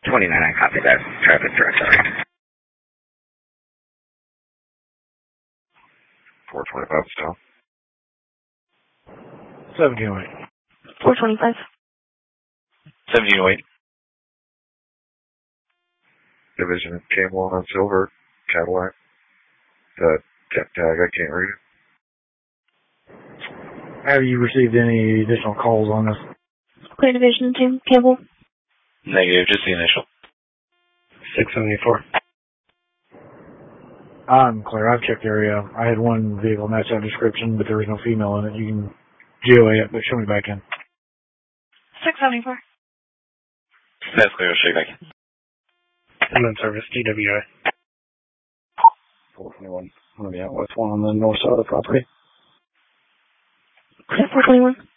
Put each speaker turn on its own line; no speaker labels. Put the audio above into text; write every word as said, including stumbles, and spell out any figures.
twenty-nine, I copy that. Traffic director.
four twenty-five still.
seventeen oh eight.
four twenty-five.
seventeen oh eight.
Division Campbell on Silver, Cadillac. The tech tag, I can't read it.
Have you received any additional calls on this?
Clear Division two, Campbell.
Negative, just the initial.
six seventy-four.
I'm clear. I've checked the area. I had one vehicle match that description, but there was no female in it. You can G O A it, but show me back in.
six seventy-four.
That's clear, straight back in.
I'm in service, D W I. four twenty-one. I'm going to be out with one on the north side of the property.
Clear four twenty-one.